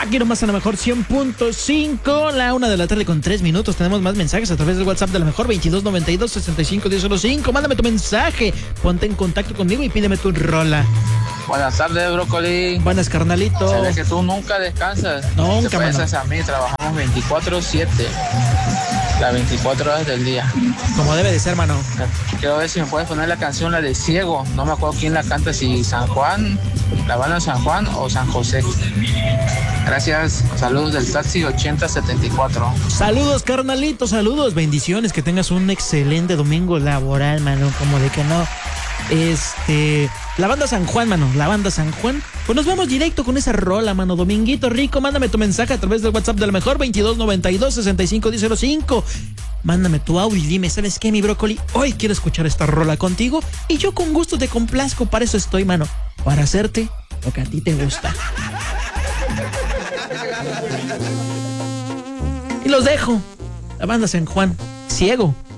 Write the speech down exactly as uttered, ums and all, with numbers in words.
Aquí nomás a la mejor cien punto cinco, la una de la tarde con tres minutos. Tenemos más mensajes a través del WhatsApp de la mejor veintidós noventa y dos sesenta y cinco diez cero cinco. Mándame tu mensaje, ponte en contacto conmigo y pídeme tu rola. Buenas tardes, Brócoli. Buenas, carnalito. Se ve que tú nunca descansas. Nunca, Te pareces a mí, trabajamos veinticuatro siete. Las veinticuatro horas del día. Como debe de ser, mano. Quiero ver si me puedes poner la canción, la de Ciego. No me acuerdo quién la canta, si San Juan, la banda San Juan o San José. Gracias. Saludos del taxi ochenta setenta y cuatro. Saludos, carnalito, saludos. Bendiciones, que tengas un excelente domingo laboral, mano. Como de que no. Este... La banda San Juan, mano. La banda San Juan. Pues nos vamos directo con esa rola, mano. Dominguito rico. Mándame tu mensaje a través del WhatsApp de la mejor veintidós noventa y dos sesenta y cinco diez cero cinco. Mándame tu audio y dime, ¿sabes qué, mi Brócoli? Hoy quiero escuchar esta rola contigo y yo con gusto te complazco. Para eso estoy, mano. Para hacerte lo que a ti te gusta. Y los dejo. La banda San Juan. Ciego.